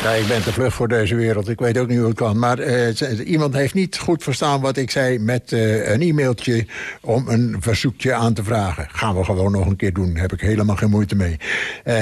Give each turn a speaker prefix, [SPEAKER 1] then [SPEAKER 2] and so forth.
[SPEAKER 1] Ja, ik ben te vlug voor deze wereld. Ik weet ook niet hoe het kan. Maar iemand heeft niet goed verstaan wat ik zei met een e-mailtje om een verzoekje aan te vragen. Gaan we gewoon nog een keer doen. Daar heb ik helemaal geen moeite mee.